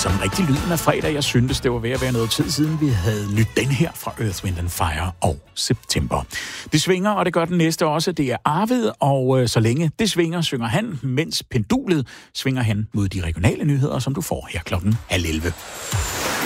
Som rigtig lyden af fredag. Jeg syntes, det var ved at være noget tid siden, vi havde nyt den her fra Earth, Wind & Fire og September. Det svinger, og det gør den næste også. Det er Arvid, og så længe det svinger, synger han, mens pendulet svinger han mod de regionale nyheder, som du får her 10:30.